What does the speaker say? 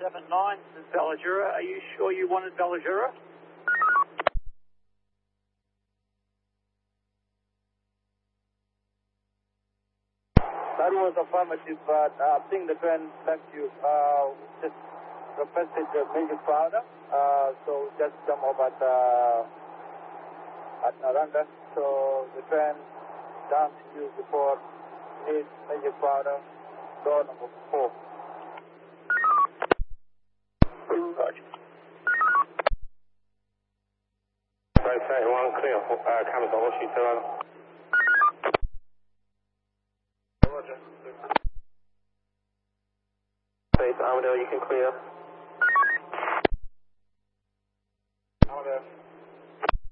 79 is Ballajura. Are you sure you wanted Ballajura? That was affirmative, but I think the train left you. Just requested Major Crowder, so just come over at Naranda. So the train down to you before is Major Crowder, door number 4. Roger. Right side 1 clear, cameras over, sheet 7. Roger. Base Armadale, you can clear.